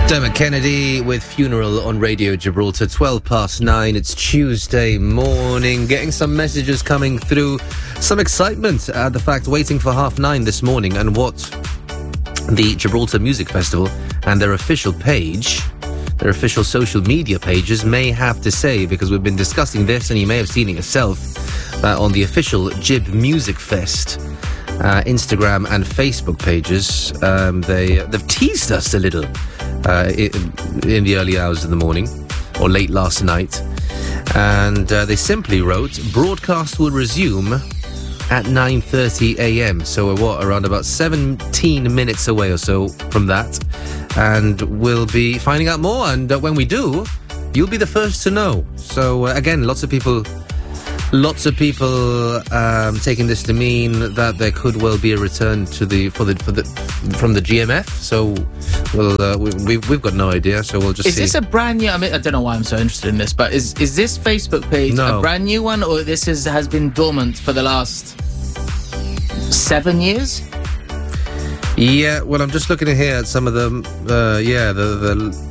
Dermot Kennedy with Funeral on Radio Gibraltar, 9:12. It's Tuesday morning. Getting some messages coming through. Some excitement at the fact waiting for 9:30 this morning and what the Gibraltar Music Festival and their official page, their official social media pages may have to say, because we've been discussing this and you may have seen it yourself on the official Gib Music Fest Instagram and Facebook pages. They've teased us a little in the early hours of the morning or late last night, and they simply wrote, broadcast will resume at 9:30 a.m. So we're around about 17 minutes away or so from that, and we'll be finding out more, and when we do, you'll be the first to know. So again, lots of people taking this to mean that there could well be a return to from the GMF. So we've got no idea. So we'll just see. Is this a brand new? I mean, I don't know why I'm so interested in this, but is this Facebook page a brand new one, or this has been dormant for the last 7 years? Yeah, well, I'm just looking here at some of them. The